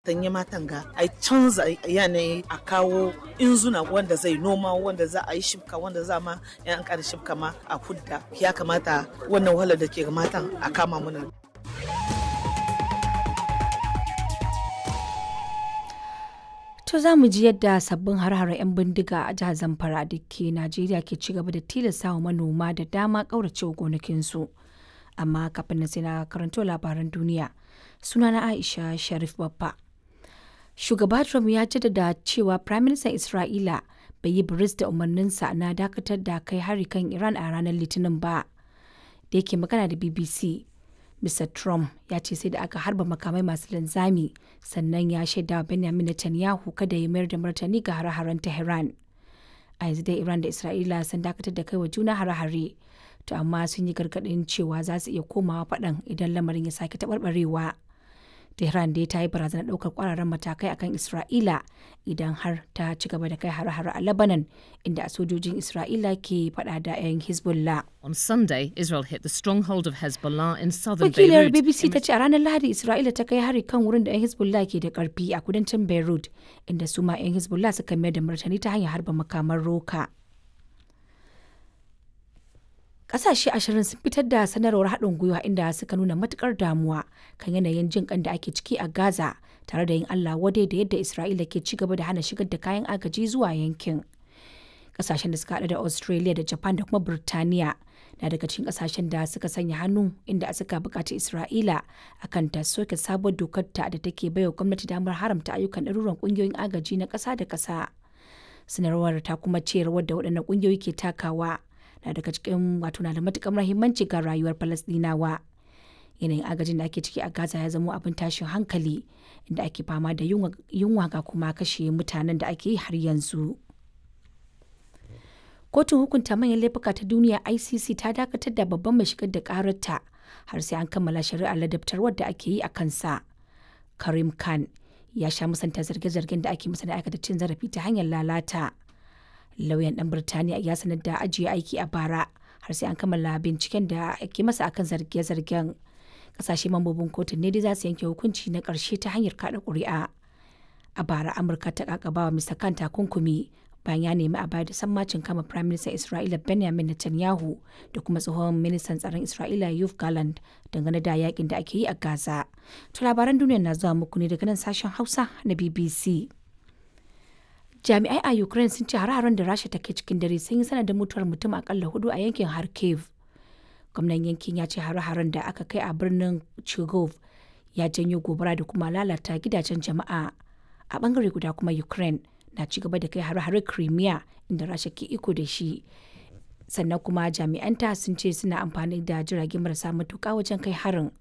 Tanye matan ga a canza yanayi a kawo inzuna wanda zai noma wanda za a yi shibka wanda za ma in an ƙara shibka ma a hudda ya kamata wannan wahalar da ke ga matan a kama mana. To za mu ji yadda sabbin har-haren 'yan bindiga a jihar Zamfara da ke Najeriya ke ci gaba da tilasta wa manoma da dama ƙauracewa gonakinsu. Amma kafin na sai na karanto labaran duniya. Sunana Aisha Sharif Baffa. Shugaba Trump ya jaddada cewa Firaministan Isra'ila bai yi biris da umarninsa na dakatar da kai hari kan Iran a ranar Litinin ba. Da yake magana da BBC, Mr. Trump ya ce sai da aka harba makamai masu linzami sannan ya shaida wa Benjamin Netanyahu kada ya mayar da martani ga hare-haren Tehran. A yanzu dai Iran da Isra'ila sun dakatar da kai wa juna hare-hare, to amma sun yi gargaɗin cewa za su iya komawa faɗan idan lamarin ya sake taɓarɓarewa. Tehran dai ta yi barazanar ɗaukar ƙwararren matakai akan Isra'ila idan har ta ci gaba da kai hare-hare a Lebanon, inda sojojin Isra'ila ke faɗa da 'yan Hezbollah. On Sunday, Israel hit the stronghold of Hezbollah in southern Wakilar Beirut. BBC ta ce a ranar Lahadi Isra'ila ta kai hari kan wurin da 'yan Hezbollah ke da ƙarfi a kudancin Beirut, inda su ma 'yan Hezbollah suka mayar da martani ta hanyar harba makaman roka. Ƙasashe 20 sun fitar da sanarwar haɗin gwiwa inda suka nuna matukar damuwa kan yanayin jin ƙan da ake ciki a Gaza, tare da yin Allah wadai da yadda Isra'ila ke ci gaba da hana shigar da kayan agaji zuwa yankin. Ƙasashen da suka haɗa da Australia da Japan da kuma Burtaniya na daga cikin ƙasashen da suka sanya hannu, inda suka buƙaci Isra'ila akan ta soke sabuwar dokar ta da take baiwa gwamnati damar haramta ayyukan ɗaruran ƙungiyoyin agaji na ƙasa da ƙasa. Sanarwar ta kuma ce rawar da waɗannan ƙungiyoyi ke takawa na daga cikin na da matuƙar muhimmanci ga rayuwar Falasɗinawa. Yanayin agajin da ake ciki a Gaza ya zama abin tashin hankali, inda ake fama da yunwa ga kuma kashe mutanen da ake yi har yanzu. Kotun hukunta manyan laifuka ta duniya ICC ta dakatar da babban mai shigar da ƙararta har sai an kammala shari'ar ladabtarwar da ake yi a kansa. Karim Khan ya sha musanta zarge-zargen da ake masa da aikata cin zarafi ta hanyar lalata. Lauyan ɗan Birtaniya ya sanar da ajiye aiki a bara har sai an kammala binciken da ake masa akan zarge-zargen. Kasashe mambobin kotun ne dai za su yanke hukunci na ƙarshe ta hanyar kaɗa ƙuri'a. A bara Amurka ta ƙaƙabawa Mr. Khan takunkumi bayan ya nemi a bayar da sammacin kama Prime Minister Isra'ila Benjamin Netanyahu da kuma tsohon ministan tsaron Isra'ila Yoav Gallant dangane da yakin da ake yi a Gaza. To labaran duniya na zuwa muku ne daga nan sashen Hausa na BBC. Jami'ai a Ukraine sun ce hare-haren da Rasha take cikin dare sun yi sanadin mutuwar mutum akalla 4 a yankin Kharkiv. Gwamnan yankin ya ce hare-haren da aka kai a birnin Chigov ya janyo gobara da kuma lalata gidajen jama'a. A bangare guda kuma Ukraine na ci gaba da kai hare-hare Crimea inda Rasha ke iko da shi. Sannan kuma jami'anta sun ce suna amfani da jirage marasa matuƙa wajen kai harin.